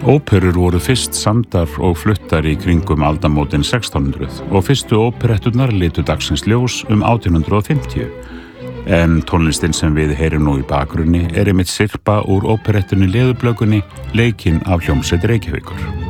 Óperur voru fyrst samdar og fluttar í kringum aldamótin 1600 og fyrstu óperetturnar litu dagsins ljós 1850. En tónlistin sem við heyrum nú í bakgrunni einmitt sirpa úr óperettunni Leðurblökunni, leikin af hljómsveit Reykjavíkur.